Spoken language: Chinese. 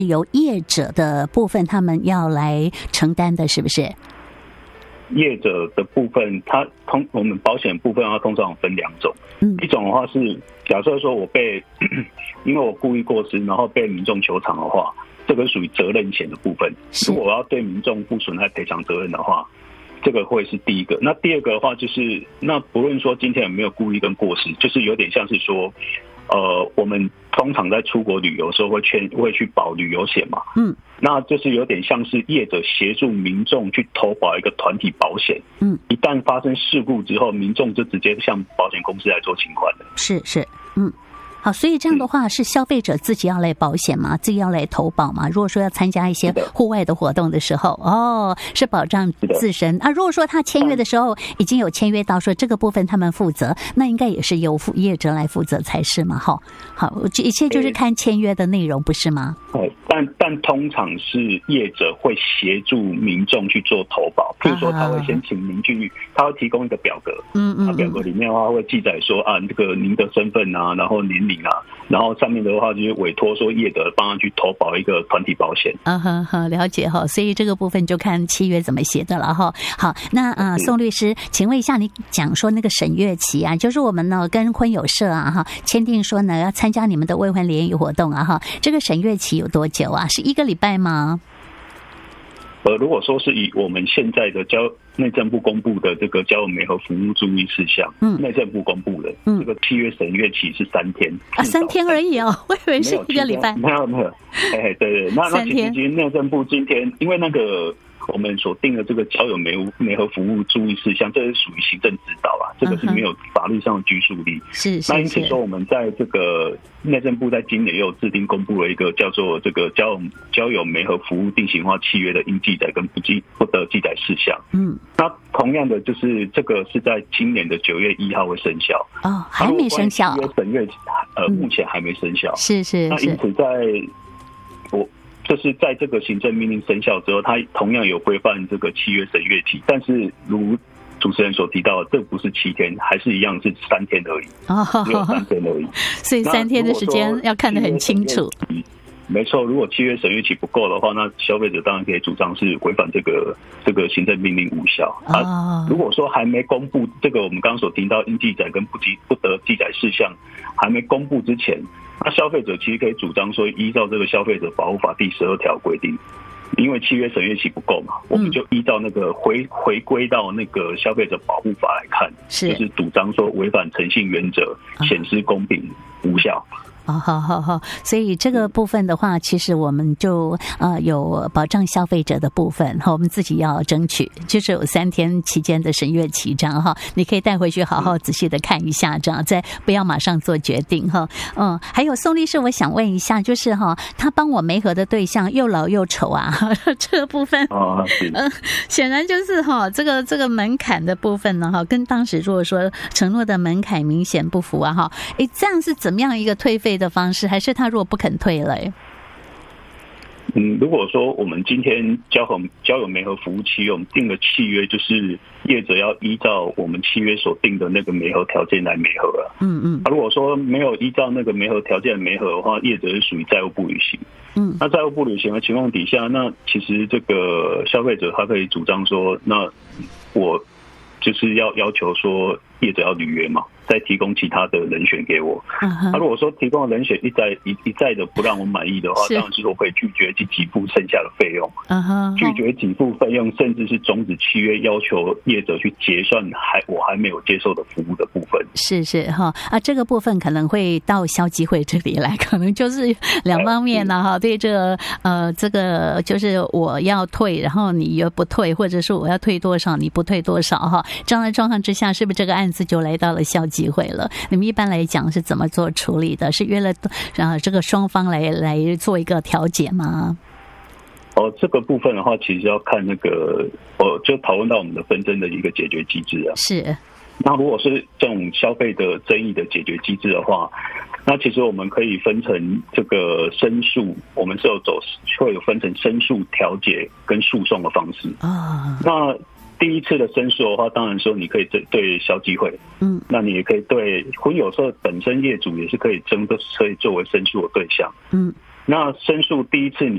由业者的部分他们要来承担的，是不是？ 业者的部分，我们保险部分它通常分两种，一种的话是假设说我因为我故意过失，然后被民众求偿的话，这个属于责任险的部分。如果我要对民众负损害赔偿责任的话，这个会是第一个。那第二个的话就是，那不论说今天有没有故意跟过失，就是有点像是说，我们通常在出国旅游的时候会去保旅游险嘛，那就是有点像是业者协助民众去投保一个团体保险，一旦发生事故之后，民众就直接向保险公司来做请款的。是， 好，所以这样的话是消费者自己要来保险吗？自己要来投保吗？如果说要参加一些户外的活动的时候，是保障自身啊。如果说他签约的时候已经有签约到说这个部分他们负责，那应该也是由业者来负责才是嘛？好，一切就是看签约的内容，不是吗？ 但通常是业者会协助民众去做投保，譬如说他会先请您去，他会提供一个表格，表格里面的话会记载说这个您的身份啊，然后年龄啊，然后上面的话就是委托说业者帮他去投保一个团体保险。 了解哈，所以这个部分就看契约怎么写的了哈。好，那宋律师，请问一下，你讲说那个审阅期啊，就是我们呢跟婚友社签订说呢要参加你们的未婚联谊活动这个审阅期有多久啊？是1个礼拜吗？ 如果说是以我们现在的内政部公布的这个交友媒合服务注意事项，内政部公布的这个契约审阅期是3天 3天而已哦，我以为是1个礼拜。 没有，对，那其实内政部今天因为那个我们所定的这个交友媒合服务注意事项，这是属于行政指导啦，这个是没有法律上的拘束力。 是。 那因此说，我们在这个内政部在今年又制定公布了一个叫做这个交友媒合服务定型化契约的应记载跟不得记载事项。那同样的就是这个是在今年的9月1号会生效。 还没生效。 审阅目前还没生效。 是。 那因此就是在这个行政命令生效之后，它同样有规范这个契约审阅期，但是如主持人所提到的，这不是7天，还是一样是3天而已，只有3天而已。 所以3天的时间要看得很清楚。 没错，如果契约审阅期不够的话，那消费者当然可以主张是违反这个行政命令无效。如果说还没公布这个我们刚刚所提到应记载跟不得记载事项还没公布之前，那消费者其实可以主张说，依照这个消费者保护法第12条规定，因为契约审阅期不够嘛，我们就依照那个回归到那个消费者保护法来看，就是主张说违反诚信原则，显失公平无效。 好，所以这个部分的话，其实我们就有保障消费者的部分，我们自己要争取，就是有3天期间的审阅期，这样你可以带回去好好仔细的看一下，这样再不要马上做决定还有宋律师，我想问一下，就是他帮我媒合的对象又老又丑这个部分显然就是这个门槛的部分呢跟当时如果说承诺的门槛明显不符这样是怎么样一个退费的方式，还是他如果不肯退了如果说我们今天交友媒合服务契约，我们定的契约就是业者要依照我们契约所定的那个媒合条件来媒合如果说没有依照那个媒合条件媒合的话，业者是属于债务不履行。那债务不履行的情况底下，那其实这个消费者他可以主张说，那我就是要求说业者要履约嘛，再提供其他的人选给我。如果说提供的人选一再的不让我满意的话，当然是我可以拒绝去给付剩下的费用。拒绝给付费用，甚至是终止契约，要求业者去结算我还没有接受的服务的部分。是这个部分可能会到消基会这里来，可能就是两方面对这个就是我要退，然后你又不退，或者是我要退多少你不退多少这样的状况之下，是不是这个案子就来到了消基会了？你们一般来讲是怎么做处理的？是约了这个双方来做一个调解吗？ 这个部分的话，其实要看那个就讨论到我们的纷争的一个解决机制是。 那如果是这种消费的争议的解决机制的话，那其实我们可以分成这个申诉，我们是会有分成申诉、调解跟诉讼的方式那第一次的申诉的话，当然说你可以对消基会，那你也可以对婚友社本身业主也是可以作为申诉的对象，那申诉第一次你